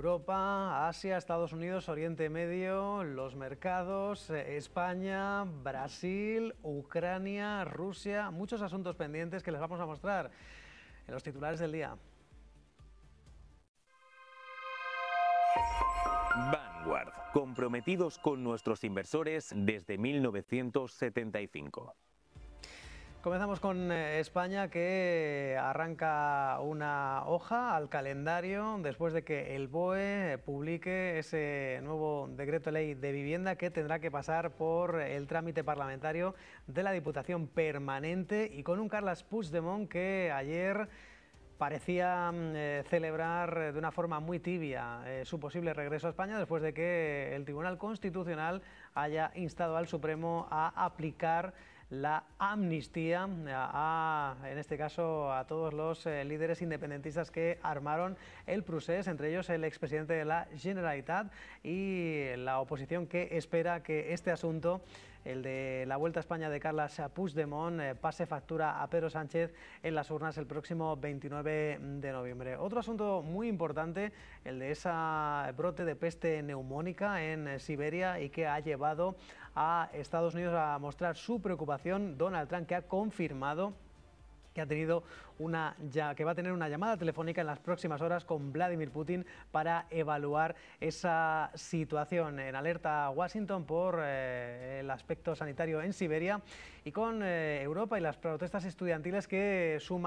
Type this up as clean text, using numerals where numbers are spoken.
Europa, Asia, Estados Unidos, Oriente Medio, los mercados, España, Brasil, Ucrania, Rusia, muchos asuntos pendientes que les vamos a mostrar en los titulares del día. Vanguard, comprometidos con nuestros inversores desde 1975. Comenzamos con España, que arranca una hoja al calendario después de que el BOE publique ese nuevo decreto ley de vivienda que tendrá que pasar por el trámite parlamentario de la Diputación Permanente, y con un Carles Puigdemont que ayer parecía celebrar de una forma muy tibia su posible regreso a España después de que el Tribunal Constitucional haya instado al Supremo a aplicar la amnistía en este caso a todos los líderes independentistas que armaron el procés, entre ellos el expresidente de la Generalitat, y la oposición que espera que este asunto, el de la Vuelta a España de Carles Puigdemont, pase factura a Pedro Sánchez en las urnas el próximo 29 de noviembre. Otro asunto muy importante, el de ese brote de peste neumónica en Siberia y que ha llevado a Estados Unidos a mostrar su preocupación. Donald Trump, que ha confirmado que va a tener una llamada telefónica en las próximas horas con Vladimir Putin para evaluar esa situación. En alerta Washington por el aspecto sanitario en Siberia, y con Europa y las protestas estudiantiles que suman